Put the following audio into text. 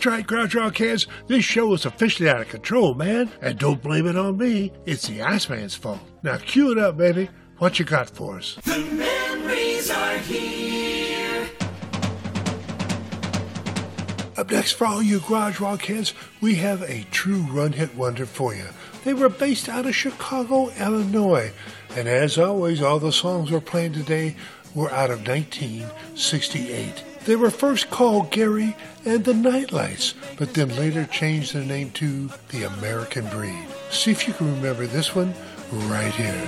right, Garage Rock kids. This show is officially out of control, man. And don't blame it on me. It's the Iceman's fault. Now cue it up, baby. What you got for us? The memories are here. Up next for all you Garage Rock kids, we have a true run-hit wonder for you. They were based out of Chicago, Illinois. And as always, all the songs we're playing today were out of 1968. They were first called Gary and the Nightlights, but then later changed their name to The American Breed. See if you can remember this one right here.